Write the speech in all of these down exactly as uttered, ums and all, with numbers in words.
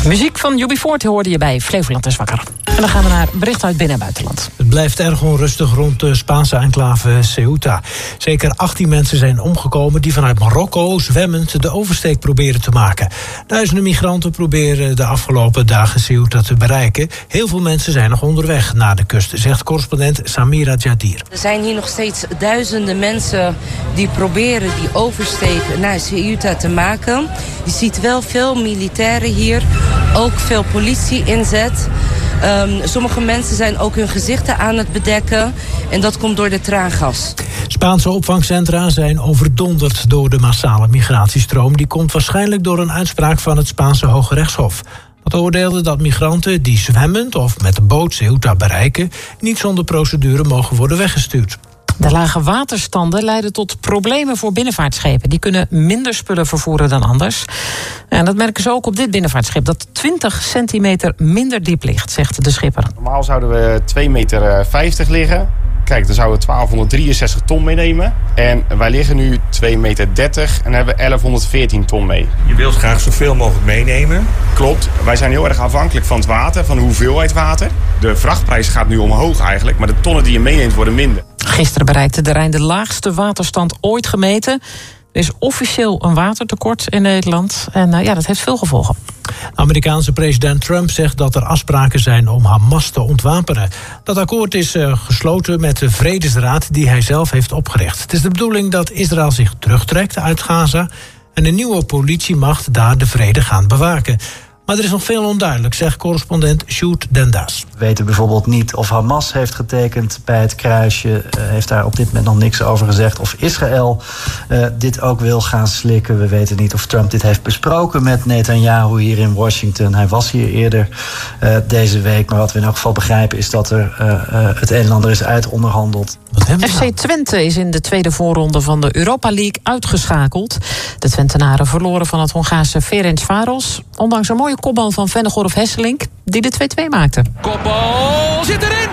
Muziek van U B forty hoorde je bij Flevoland is wakker. En dan gaan we naar bericht uit binnen- en buitenland. Het blijft erg onrustig rond de Spaanse enclave Ceuta. Zeker achttien mensen zijn omgekomen die vanuit Marokko zwemmend de oversteek proberen te maken. Duizenden migranten proberen de afgelopen dagen Ceuta te bereiken. Heel veel mensen zijn nog onderweg naar de kust, zegt correspondent Samira Jadir. Er zijn hier nog steeds duizenden mensen die proberen die oversteek naar Ceuta te maken. Je ziet wel veel militairen hier, ook veel politie inzet. Um, sommige mensen zijn ook hun gezichten aan het bedekken en dat komt door de traangas. Spaanse opvangcentra zijn overdonderd door de massale migratiestroom. Die komt waarschijnlijk door een uitspraak van het Spaanse Hoge Rechtshof. Dat oordeelde dat migranten die zwemmend of met de boot Ceuta bereiken niet zonder procedure mogen worden weggestuurd. De lage waterstanden leiden tot problemen voor binnenvaartschepen. Die kunnen minder spullen vervoeren dan anders. En dat merken ze ook op dit binnenvaartschip, dat twintig centimeter minder diep ligt, zegt de schipper. Normaal zouden we twee meter vijftig liggen. Kijk, dan zouden we twaalfhonderddrieënzestig ton meenemen. En wij liggen nu twee meter dertig en hebben elfhonderdveertien ton mee. Je wilt graag zoveel mogelijk meenemen. Klopt. Wij zijn heel erg afhankelijk van het water, van de hoeveelheid water. De vrachtprijs gaat nu omhoog eigenlijk, maar de tonnen die je meeneemt worden minder. Gisteren bereikte de Rijn de laagste waterstand ooit gemeten. Er is officieel een watertekort in Nederland. En uh, ja, dat heeft veel gevolgen. Amerikaanse president Trump zegt dat er afspraken zijn om Hamas te ontwapenen. Dat akkoord is uh, gesloten met de Vredesraad die hij zelf heeft opgericht. Het is de bedoeling dat Israël zich terugtrekt uit Gaza en een nieuwe politiemacht daar de vrede gaat bewaken. Maar er is nog veel onduidelijk, zegt correspondent Sjoerd Dendaas. We weten bijvoorbeeld niet of Hamas heeft getekend bij het kruisje. Uh, heeft daar op dit moment nog niks over gezegd. Of Israël uh, dit ook wil gaan slikken. We weten niet of Trump dit heeft besproken met Netanyahu hier in Washington. Hij was hier eerder uh, deze week. Maar wat we in elk geval begrijpen is dat er uh, uh, het een en ander is uitonderhandeld. F C Twente is in de tweede voorronde van de Europa League uitgeschakeld. De Twentenaren verloren van het Hongaarse Ferencváros. Ondanks een mooie kopbal van Vennegoor Hesselink, die de twee-twee maakte. Kopbal zit erin!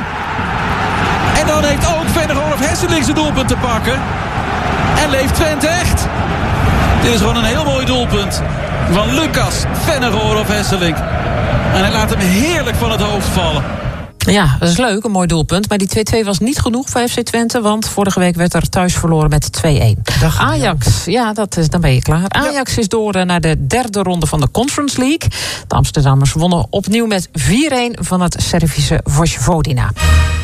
En dan heeft ook Vennegoor Hesselink zijn doelpunt te pakken. En leeft Twente echt. Dit is gewoon een heel mooi doelpunt van Lucas Vennegoor Hesselink. En hij laat hem heerlijk van het hoofd vallen. Ja, dat is leuk, een mooi doelpunt. Maar die twee-twee was niet genoeg voor F C Twente, want vorige week werd er thuis verloren met twee-een. Ajax, ja, dat is, dan ben je klaar. Ajax is door naar de derde ronde van de Conference League. De Amsterdammers wonnen opnieuw met vier-een van het Servische Vojvodina.